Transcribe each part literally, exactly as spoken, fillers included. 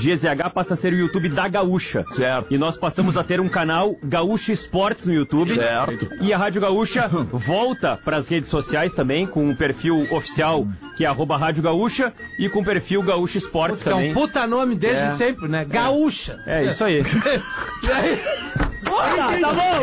G Z H passa a ser o YouTube da Gaúcha. Certo. E nós passamos a ter um canal Gaúcha Esportes no YouTube. Certo. E a Rádio Gaúcha volta para as redes sociais também, com o perfil oficial, que é arroba Rádio Gaúcha, e com o perfil Gaúcha Esportes Puta, também. É um puta nome desde É. sempre, né? Gaúcha. É isso aí. E aí? Tá, tá bom,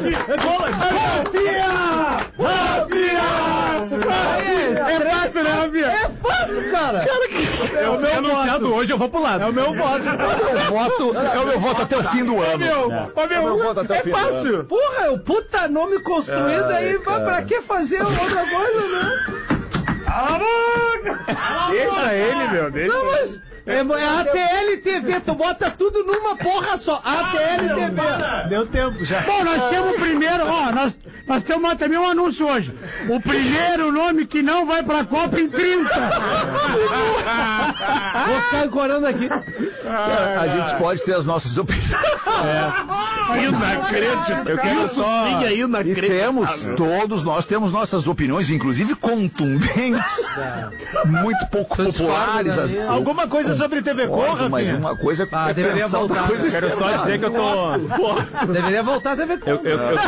É fácil, né, Rafinha? É fácil, cara. É o meu Anunciado hoje, eu vou pro lado. É o meu voto. É o meu voto, é o meu voto até o fim do ano. Meu, É. ó, meu, É o meu voto até o é fim do ano. fácil. Porra, é o puta nome construído Ai, aí. cara. Pra que fazer outra coisa, né? Deixa ele, meu, deixa Não, mas... É, é A T L T V, tu bota tudo numa porra só. A T L T V. Deu tempo já. Bom, nós temos o primeiro, ó, nós, nós temos também um anúncio hoje. O primeiro nome que não vai pra Copa em trinta. Vou ficar encorando aqui. A gente pode ter as nossas opiniões. Inacreditável. Eu quero Isso só... sim, é E temos, todos nós temos nossas opiniões, inclusive contundentes, muito pouco Tô populares. discordo As, daí. Alguma coisa sobre T V Olha, Corra, mas Rafinha? uma coisa Ah, é deveria pensar, outra voltar, coisa é né? Quero só externar. dizer que eu tô... Deveria voltar a T V. Eu, eu, eu,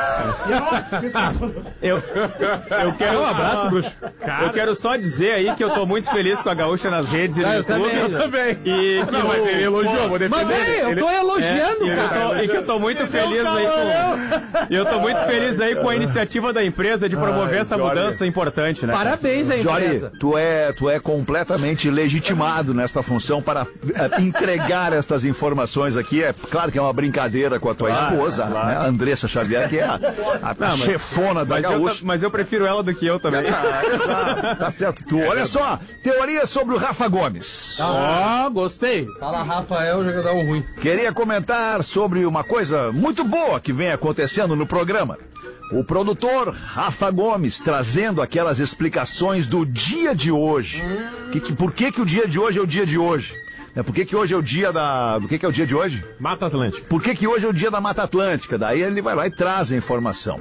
eu, eu quero um abraço, bruxo. Eu quero só dizer aí que eu tô muito feliz com a Gaúcha nas redes e no Ah, eu YouTube. também, eu também. E que Não, mas ele elogiou, vou defender. Mas bem, eu tô elogiando, e, eu cara. tô, e que eu tô muito feliz aí com. E eu tô muito feliz aí com a iniciativa da empresa de promover essa Jorge. mudança importante, né? Parabéns aí, Jory, empresa. tu é, tu é completamente legitimado nesta função para eh, entregar estas informações aqui. É claro que é uma brincadeira com a tua esposa, né? A Andressa Xavier, que é a, a Não, mas- chefona da Mas eu, Gaúcha. ta- mas eu prefiro ela do que eu também. Ah, exato, tá certo. Tu, olha só, teoria sobre o Rafa Gomes. Ó, gostei. Fala, Rafael, jogador ruim. Queria comentar sobre uma coisa muito boa que vem acontecendo no programa. O produtor Rafa Gomes trazendo aquelas explicações do dia de hoje. Que, que, por que, que o dia de hoje é o dia de hoje? É, por que, que hoje é o dia da... Do que, que é o dia de hoje? Mata Atlântica. Por que, que hoje é o dia da Mata Atlântica? Daí ele vai lá e traz a informação.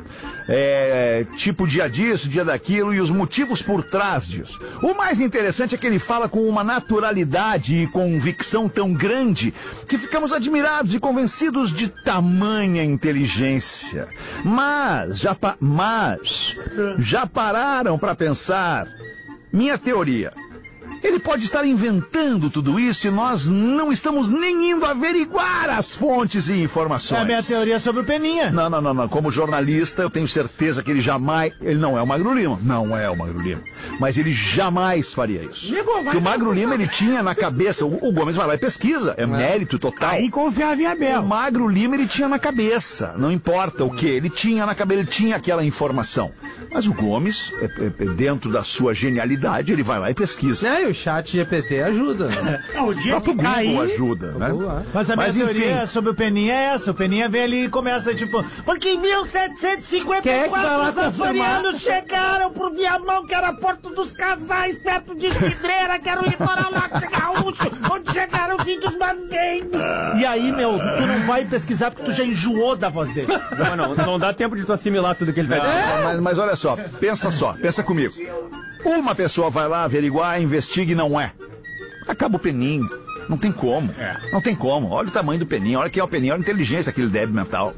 É, tipo dia disso, dia daquilo e os motivos por trás disso. O mais interessante é que ele fala com uma naturalidade e convicção tão grande que ficamos admirados e convencidos de tamanha inteligência. Mas, já, pa mas, já pararam para pensar? Minha teoria. Ele pode estar inventando tudo isso e nós não estamos nem indo averiguar as fontes e informações. É a minha teoria sobre o Peninha. Não, não, não, não. Como jornalista, eu tenho certeza que ele jamais... Ele não é o Magro Lima. Não é o Magro Lima. Mas ele jamais faria isso. Porque o Magro Lima, ele tinha na cabeça... O, o Gomes vai lá e pesquisa. É, mérito total. Aí confiava em O Abel. Magro Lima, ele tinha na cabeça. Não importa o que. Ele tinha na cabeça, ele tinha aquela informação. Mas o Gomes, é, é, é, dentro da sua genialidade, ele vai lá e pesquisa. É, e o chat G P T ajuda, né? Ah, o O dia próprio que Google cair... ajuda, né? Boa. Mas a minha Mas, teoria enfim. sobre o Peninha é essa. O Peninha vem ali e começa, tipo... Porque em mil setecentos e cinquenta Quem é e que vai lá quatro os confirmar? açorianos chegaram por Viamão, que era Porto dos Casais, perto de Cidreira, que era o litoral lá que gaúcho, onde chegaram os índios mandengos. E aí, meu, tu não vai pesquisar porque tu já enjoou da voz dele. Não, não, não dá tempo de tu assimilar tudo que ele tá dizendo. Mas, mas olha só, pensa só, pensa comigo. Uma pessoa vai lá averiguar, investiga e não é. Acaba o Peninho. Não tem como. Não tem como. Olha o tamanho do Peninho, olha quem é o Peninho, olha a inteligência daquele débil mental.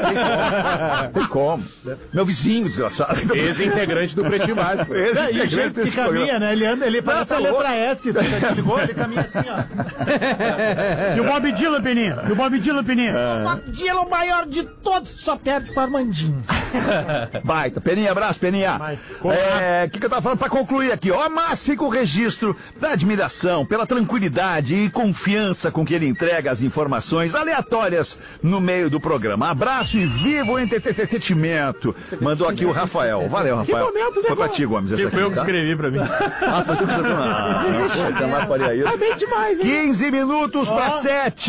Não tem como. Meu vizinho, desgraçado. Ex-integrante do Pretinho Básico. Esse É, e o jeito que caminha, né? Ele anda, ele parece tá a letra louco. S, tu já te ligou? Ele caminha assim, ó. E o Bob Dylan, Peninha? E o Bob Dylan, Peninha? O Dylan, o maior de todos, só perde pro Armandinho. Baita. Peninha, abraço, Peninha. É, o que, que eu tava falando pra concluir aqui, ó? Mas fica o registro da admiração pela tranquilidade e confiança com que ele entrega as informações aleatórias no meio do programa. Abraço e viva o entretenimento. Mandou aqui o Rafael. Valeu, Rafael. momento, né, Foi pra bom? ti, Gomes. Essa Foi eu aqui, que tá? escrevi pra mim. Ah, foi tu que escreveu? Ah, eu jamais faria isso. É bem demais, hein? quinze minutos pra sete.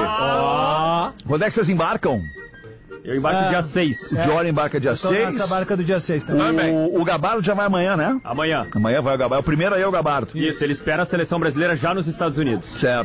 Quando é que vocês embarcam? Eu embarco Ah. dia seis. O Jory embarca dia Tô seis. nessa barca do dia seis também. O, o Gabardo já vai amanhã, né? Amanhã. Amanhã vai o Gabardo. O primeiro aí é o Gabardo. Isso, ele espera a seleção brasileira já nos Estados Unidos. Certo.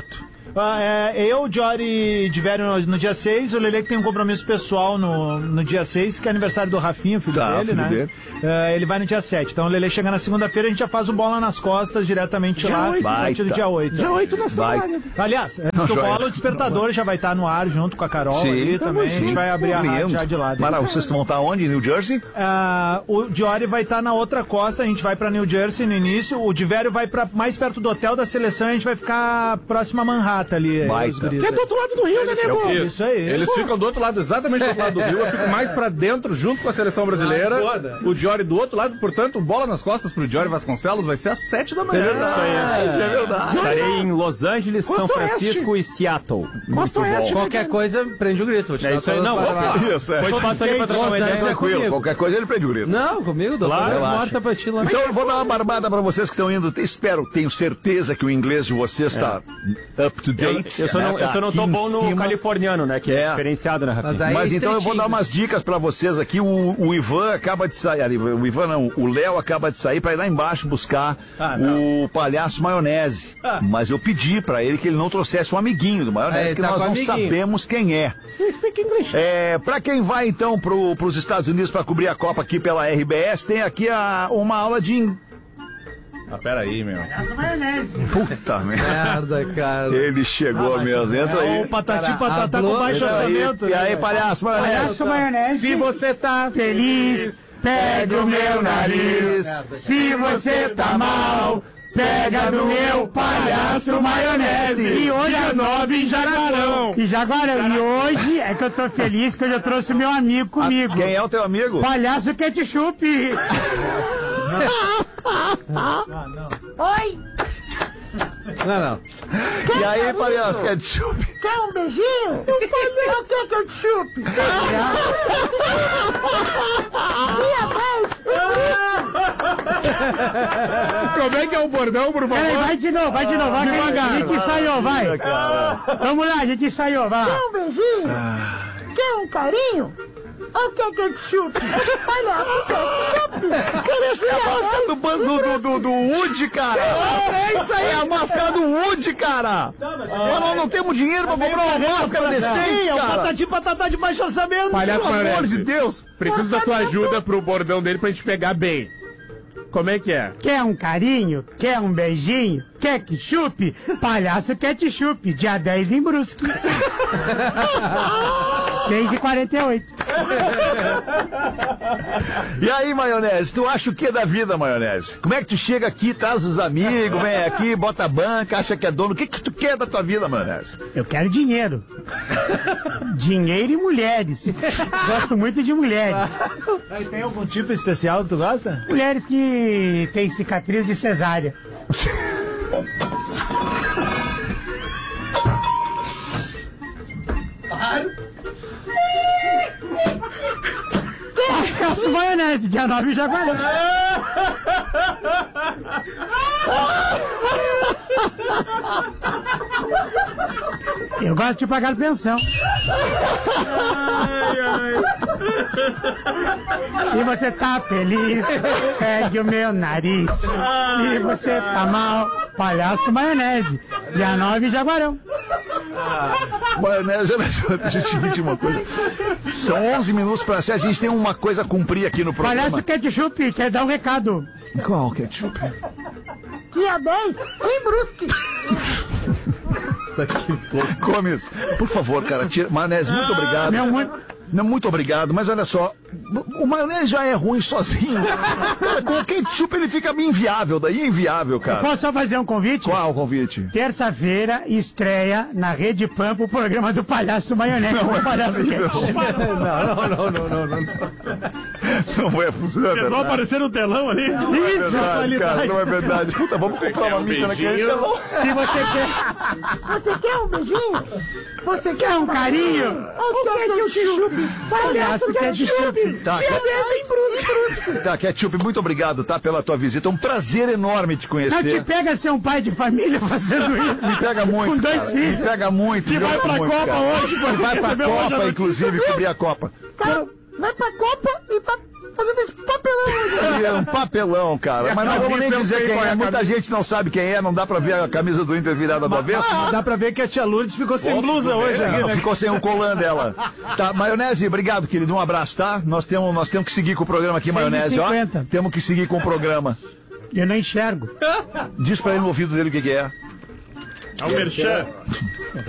Ah, é, eu, Jory e Divério no, no dia seis, o Lelê que tem um compromisso pessoal no, no dia seis, que é aniversário do Rafinha, filho Tá, dele, filho né? dele. É, ele vai no dia sete. Então o Lelê chega na segunda-feira, a gente já faz o Bola nas Costas diretamente Dia lá, oito, a partir do baita. dia oito. Dia oito nós estamos Vai. lá, né? Aliás, é, Não, o joia. Bola, o Despertador já vai estar no ar junto com a Carol ali também. A gente vai abrir a rádio já de lado. Mara, vocês vão estar onde? New Jersey? Ah, o Diori vai estar na outra costa, a gente vai pra New Jersey no início, o Divério vai pra mais perto do hotel da seleção, a gente vai ficar próximo a Manhattan ali. Baita. os guris. Que é do outro lado do rio, né, nego? Eu- Isso aí. Eles Pô. ficam do outro lado, exatamente do outro lado do rio. Eu fico mais pra dentro, junto com a seleção brasileira. O Diori do outro lado, portanto, bola nas costas pro Diori Vasconcelos vai ser às sete da manhã. Isso aí. É verdade. Estarei em Los Angeles, São Costa Francisco e Seattle. Costa Oeste. Qualquer coisa, prende o grito. Vou te É dar isso aí, todas não. as palavras. Isso, é. Depois passa ali pra trocar uma ideia. Tranquilo, comigo. qualquer coisa ele pede o grito. Não, comigo, doutor. Claro, Claro, relaxa. morta pra ti lá. Então eu vou dar uma barbada pra vocês que estão indo. Espero, tenho certeza que o inglês de vocês está up to date. Eu só não, né? eu só não tô Aqui em bom no cima. californiano, né? Que é, É. diferenciado, né, Rafinha? Mas aí- Mas é então eu vou estreitinho. dar umas dicas pra vocês aqui. O, o Ivan acaba de sair. ali, O Ivan não, o Léo acaba de sair pra ir lá embaixo buscar Ah, o palhaço maionese. Mas eu pedi pra ele que ele não trouxesse um amiguinho do maionese, É, ele que tá nós com não amiguinho. sabemos quem é. You speak English. É, pra quem vai então pro, pros Estados Unidos pra cobrir a Copa aqui pela R B S, tem aqui a, uma aula de. in- Ah, peraí, meu. Puta merda. Merda, cara. Ele chegou mesmo. Entra É aí. o Patati Cara, Patatá a com Globo- baixo Entra aí. orçamento. E aí, né? palhaço maionese? Palhaço maionese. Se você tá feliz, pega o meu nariz. Se você tá mal, pega do meu palhaço maionese. E hoje é nove em Jaguarão. E Jaguarão. E hoje é que eu tô feliz que hoje eu trouxe meu amigo comigo. Quem é o teu amigo? Palhaço ketchup. Oi, Não, não. E aí, palhaço ketchup? quer um beijinho? Eu quero que eu te chupe. Como é que é o bordão, por Peraí, vai de novo, vai de novo. Vai, a gente ensaiou, vai. Vamos lá, a gente ensaiou, vai. Quer um beijinho? Quer um carinho? Ou quer que eu te chupe? Olha, eu quero que eu te chupe. Cara, essa é a máscara do, ban- do, do, do, do Woody, cara! É isso aí, é a máscara do Woody, cara! Mas nós não temos dinheiro pra comprar uma máscara decente, Sim, é o cara! Patati Patatá de baixo orçamento. Palhaço Pelo amor maionese. de Deus! Preciso da tua ajuda pro bordão dele pra gente pegar bem. Como é que é? Quer um carinho? Quer um beijinho? Quer ketchup? Palhaço ketchup, dia dez em Brusque. seis e quarenta e oito. E aí, maionese, tu acha o que da vida, maionese? Como é que tu chega aqui, traz os amigos, vem aqui, bota a banca, acha que é dono? O que que tu quer da tua vida, maionese? Eu quero dinheiro. Dinheiro e mulheres. Gosto muito de mulheres. Aí tem algum tipo especial que tu gosta? Mulheres que têm cicatriz de cesárea. Palhaço maionese, dia nove já vai. Eu gosto de pagar pensão. Se você tá feliz, pegue o meu nariz. Se você tá mal, palhaço maionese. Dia nove Jaguarão. Maionese, olha só, deixa eu te pedir uma coisa. São onze minutos pra ser, a gente tem uma coisa a cumprir aqui no programa. Palhaço ketchup, quer dar um recado. Qual ketchup? Dia dez, em Brusque. Gomes, por favor, cara, tira. Maionese, muito obrigado. Meu, muito... Não, muito obrigado, mas olha só, o maionese já é ruim sozinho. Cara, com o ketchup ele fica inviável, daí é inviável, cara. Posso só fazer um convite? Qual o convite? Terça-feira estreia na Rede Pampa o programa do Palhaço Maionese. Não é o Palhaço possível. Ketchup. Não, não, não, não, não, não. Não é possível. Só aparecer no telão ali. Isso, Verdade, cara, não é verdade. Puta, vamos comprar uma mídia naquele telão. se você quer, Você quer um beijinho? Você quer um carinho, Ou quer que eu te chupe? palhaço ketchup. Tá, Dia dez, em Brusque. tá, ketchup, muito obrigado, tá, pela tua visita. É um prazer enorme te Não te conhecer. pega ser um pai de família fazendo isso. Me pega muito, Com dois cara. filhos. Me pega muito. Que me vai pega pra muito, Copa cara. hoje, pô. Vai pra Recebeu hoje a Copa, notícia. inclusive, cobrir a Copa. Tá, vai pra Copa e pra fazendo esse papelão. É um papelão, cara. Mas não vamos nem dizer quem é. Muita gente não sabe quem é, não dá pra ver a camisa do Inter virada do avesso. Dá pra ver que a tia Lourdes ficou sem blusa hoje. Não, Aqui, né? ficou sem o colã dela. Tá, Maionese, obrigado, querido. Um abraço, tá? Nós temos, nós temos que seguir com o programa aqui, Maionese, ó. Temos que seguir com o programa. Eu não enxergo. Diz pra ele no ouvido dele o que, que é. É o merchan.